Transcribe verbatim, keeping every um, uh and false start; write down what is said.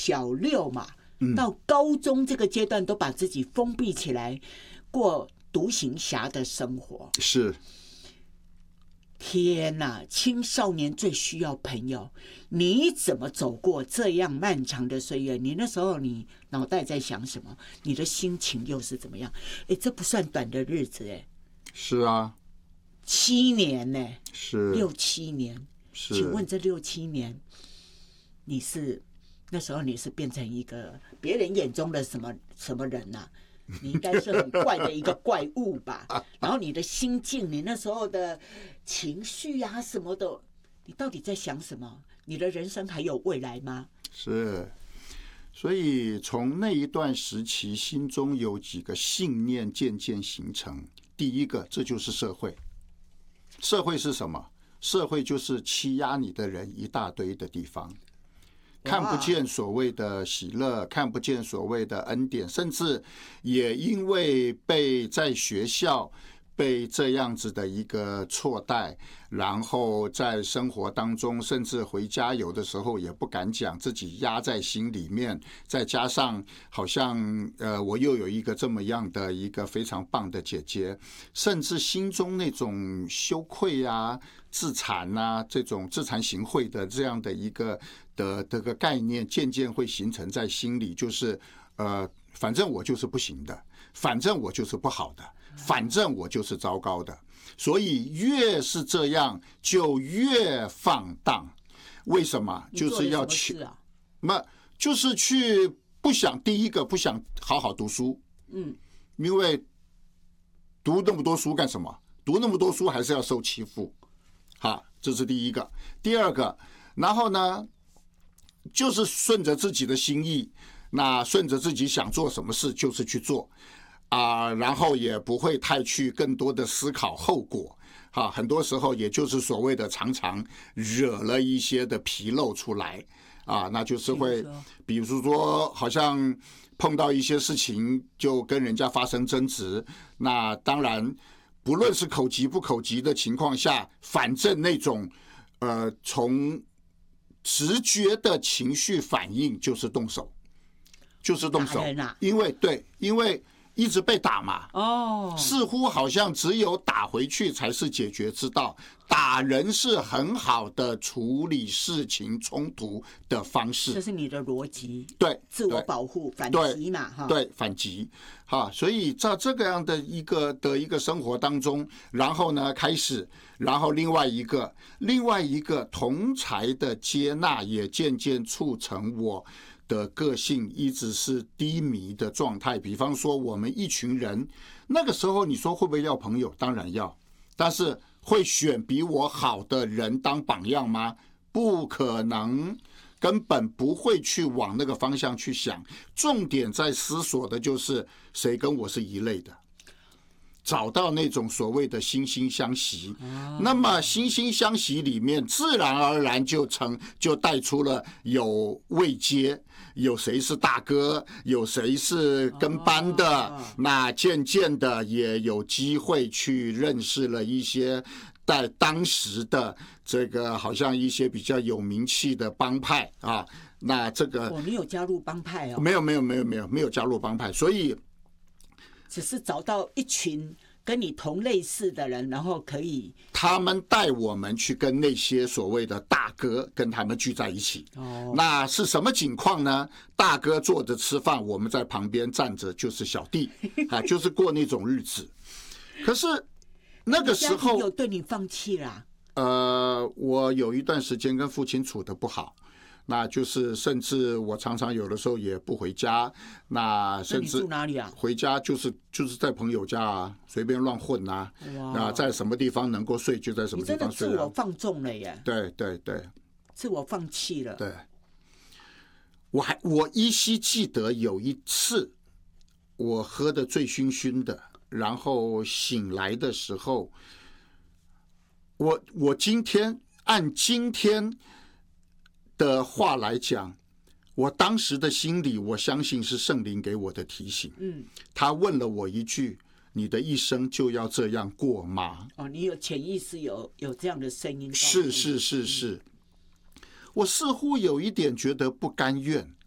小六嘛，嗯、到高中这个阶段都把自己封闭起来，过独行侠的生活。 是。 天哪，青少年最需要朋友，你怎么走过这样漫长的岁月？你那时候你脑袋在想什么？你的心情又是怎么样？哎，这不算短的日子哎。 是啊， 七年呢， 是六七年。 是， 请问这六七年，你是那时候你是变成一个别人眼中的什么什么人呐、啊？你应该是很怪的一个怪物吧？然后你的心境，你那时候的情绪啊什么的，你到底在想什么？你的人生还有未来吗？ 是，所以从那一段时期，心中有几个信念渐渐形成。第一个，这就是社会。社会是什么？社会就是欺压你的人一大堆的地方。看不见所谓的喜乐，看不见所谓的恩典，甚至也因为被在学校被这样子的一个错待，然后在生活当中，甚至回家有的时候也不敢讲，自己压在心里面。再加上好像呃，我又有一个这么样的一个非常棒的姐姐，甚至心中那种羞愧啊、自残啊，这种自惭形秽的这样的一个的这个概念，渐渐会形成在心里，就是呃，反正我就是不行的，反正我就是不好的，反正我就是糟糕的。所以越是这样，就越放荡。为什么？就是要去，那就是去不想第一个不想好好读书，嗯，因为读那么多书干什么？读那么多书还是要受欺负。好，这是第一个。第二个，然后呢，就是顺着自己的心意，那顺着自己想做什么事就是去做啊、呃，然后也不会太去更多的思考后果。哈，很多时候也就是所谓的常常惹了一些的纰漏出来啊，那就是会，比如说好像碰到一些事情就跟人家发生争执，那当然。不论是口急不口急的情况下，反正那种呃从直觉的情绪反应就是动手，就是动手，因为对，因为一直被打嘛，哦，似乎好像只有打回去才是解决之道。打人是很好的处理事情冲突的方式， 这是你的逻辑， 对， 自我保护，反击嘛，哈， 对，反击，哈，所以在这个样的一个的一个生活当中，然后呢开始，然后另外一个另外一个同侪的接纳，也渐渐促成我的个性一直是低迷的状态。比方说，我们一群人，那个时候你说会不会要朋友？当然要，但是会选比我好的人当榜样吗？不可能，根本不会去往那个方向去想。重点在思索的就是谁跟我是一类的，找到那种所谓的惺惺相惜。那么惺惺相惜里面，自然而然就成就带出了有位阶，有谁是大哥，有谁是跟班的，那渐渐的也有机会去认识了一些在当时的这个好像一些比较有名气的帮派啊。那这个哦，你有加入帮派哦？ 没有没有没有没有没有加入帮派，所以只是找到一群跟你同类似的人，然后可以他们带我们去跟那些所谓的大哥跟他们聚在一起。哦，那是什么情况呢？大哥坐着吃饭，我们在旁边站着，就是小弟啊，就是过那种日子。可是那个时候有对你放弃啦？ 呃，我有一段时间跟父亲处得不好。那就是甚至我常常有的时候也不回家，那甚至那你住哪里啊？ 回家就是就是在朋友家啊，随便乱混啊，那在什么地方能够睡就在什么地方睡、啊。 你真的自我放纵了耶！ 对对对， 自我放弃了。 对，我还我依稀记得有一次，我喝得醉醺醺的，然后醒来的时候，我我今天按今天的话来讲，我当时的心里，我相信是圣灵给我的提醒。嗯，他问了我一句：“你的一生就要这样过吗？” 哦，你有潜意识有有这样的声音。 是是是是，我似乎有一点觉得不甘愿，